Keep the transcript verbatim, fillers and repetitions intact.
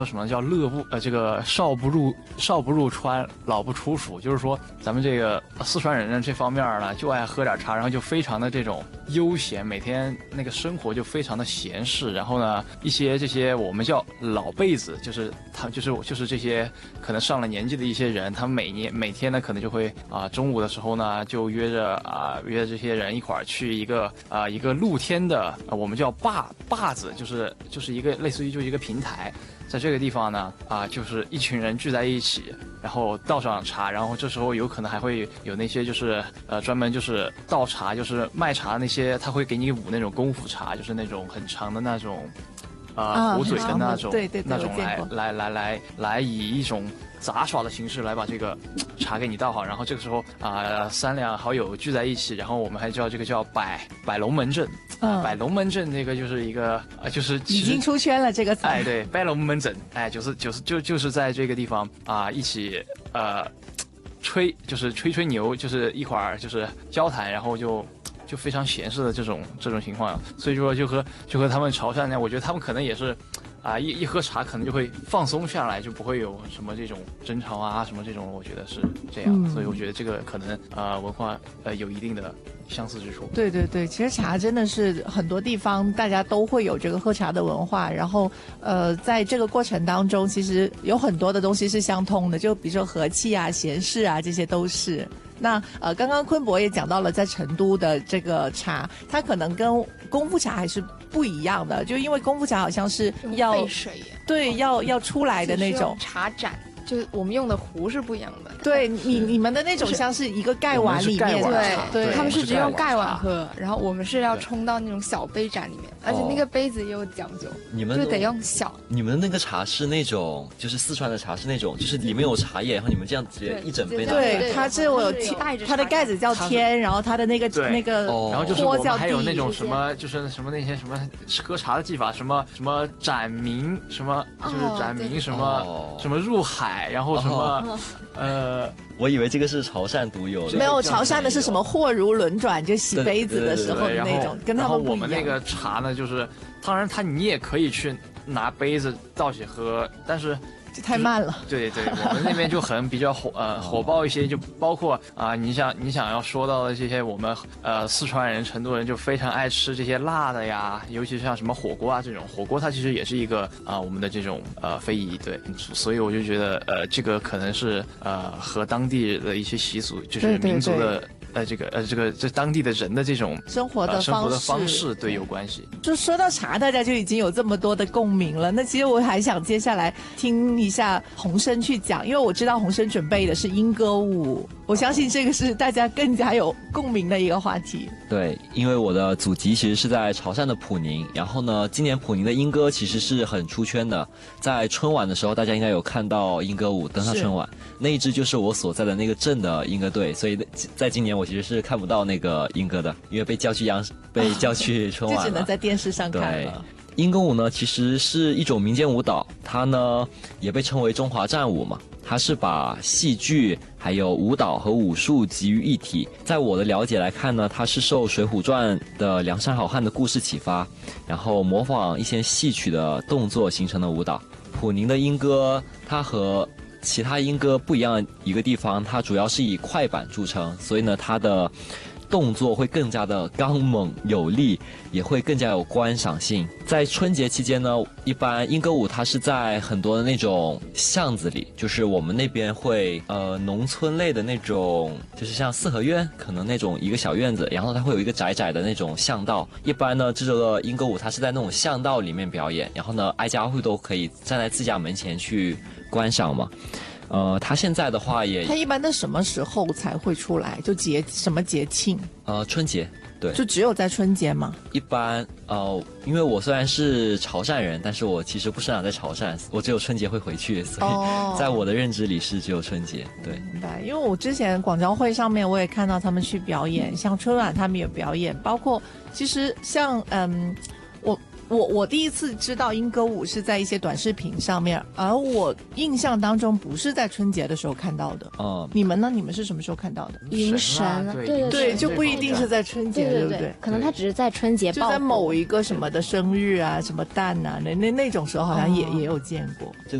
说什么叫乐不呃这个少不入少不入川，老不出蜀，就是说咱们这个四川人呢这方面呢就爱喝点茶，然后就非常的这种悠闲，每天那个生活就非常的闲适。然后呢，一些这些我们叫老辈子，就是他就是就是这些可能上了年纪的一些人，他们每年每天呢可能就会啊、呃、中午的时候呢就约着啊、呃、约着这些人一块儿去一个啊、呃、一个露天的、呃、我们叫坝坝子，就是就是一个类似于就是一个平台。在这个地方呢，啊、呃，就是一群人聚在一起，然后倒上茶，然后这时候有可能还会有那些就是呃专门就是倒茶，就是卖茶那些，他会给你舞那种功夫茶，就是那种很长的那种，呃，壶嘴的那种， 对对对， 那种来来来来来以一种杂耍的形式来把这个茶给你倒好，然后这个时候啊、呃、三两好友聚在一起，然后我们还叫这个叫摆摆龙门阵。嗯，摆龙门阵这个就是一个呃，就是已经出圈了这个词。 哎，对，摆龙门阵，哎，就是就是就就是在这个地方啊、呃、一起呃吹，就是吹吹牛，就是一会儿就是交谈，然后就就非常闲适的这种这种情况。所以说就和就和他们潮汕呢，我觉得他们可能也是。啊，一一喝茶可能就会放松下来，就不会有什么这种争吵啊，什么这种，我觉得是这样。嗯、所以我觉得这个可能呃文化呃有一定的相似之处。 对对对，其实茶真的是很多地方大家都会有这个喝茶的文化，然后呃在这个过程当中，其实有很多的东西是相通的，就比如说和气啊、闲适啊，这些都是。那呃，刚刚坤博也讲到了，在成都的这个茶，它可能跟功夫茶还是不一样的，就因为功夫茶好像是要沸水， 对，要要出来的那种茶盏。就是我们用的壶是不一样的， 对你你们的那种像是一个盖碗里面， 对对， 他们是只用盖碗喝，然后我们是要冲到那种小杯盏里面，而且那个杯子也有讲究， 你们就得用小。 你们那个茶是那种，就是四川的茶是那种，就是里面有茶叶，然后你们这样直接一整杯拿。 对，它这我有它的盖子叫天，然后它的那个那个， 然后就是我们还有那种什么，就是什么那些什么喝茶的技法，什么什么盏明，什么就是盏明什么什么入海，然后什么。 哦、呃，我以为这个是潮汕独有的， 没有，潮汕的是什么货如轮转，就洗杯子的时候的那种，跟他们不一样。 然后我们那个茶呢，就是当然它你也可以去拿杯子倒起喝，但是。 这太慢了。 对对，我们那边就很比较火呃火爆一些，就包括啊、呃，你想你想要说到的这些，我们呃四川人、成都人就非常爱吃这些辣的呀，尤其是像什么火锅啊这种，火锅它其实也是一个啊、呃、我们的这种呃非遗，对，所以我就觉得呃这个可能是呃和当地的一些习俗，就是民族的。 对对对呃，这个呃，这个这当地的人的这种生活的方式，呃、 生活的方式对有关系。 就说到茶，大家就已经有这么多的共鸣了。那其实我还想接下来听一下洪生去讲，因为我知道洪生准备的是莺歌舞，我相信这个是大家更加有共鸣的一个话题。 对，因为我的祖籍其实是在潮汕的普宁，然后呢，今年普宁的莺歌其实是很出圈的，在春晚的时候，大家应该有看到莺歌舞登上春晚，那一支就是我所在的那个镇的莺歌队，所以在今年我其实是看不到那个莺歌的，因为被叫去央被叫去春晚了， 就只能在电视上看了。 莺歌舞呢，其实是一种民间舞蹈，它呢也被称为中华战舞嘛。它是把戏剧、还有舞蹈和武术集于一体。在我的了解来看呢，它是受《水浒传》的梁山好汉的故事启发，然后模仿一些戏曲的动作形成的舞蹈。普宁的莺歌，它和其他莺歌不一样的一个地方，它主要是以快板著称，所以呢，它的动作会更加的刚猛有力，也会更加有观赏性。在春节期间呢，一般莺歌舞它是在很多的那种巷子里，就是我们那边会呃农村类的那种，就是像四合院可能那种一个小院子，然后它会有一个窄窄的那种巷道。一般呢，这个莺歌舞它是在那种巷道里面表演，然后呢挨家户都可以站在自家门前去观赏嘛。呃，他现在的话也， 他一般的什么时候才会出来？就节什么节庆？ 呃，春节，对， 就只有在春节吗？ 一般，呃，因为我虽然是潮汕人，但是我其实不生长在潮汕，我只有春节会回去，所以在我的认知里是只有春节。对， 明白。因为我之前广交会上面我也看到他们去表演，像春晚他们也表演，包括其实像嗯，我。 我我第一次知道莺歌舞是在一些短视频上面，而我印象当中不是在春节的时候看到的。 哦， 你们呢？你们是什么时候看到的？ 迎神啊， 对对对对，就不一定是在春节， 对不对？ 可能他只是在春节爆火， 就在某一个什么的生日啊、什么诞啊，那那那种时候好像也、也有见过。 这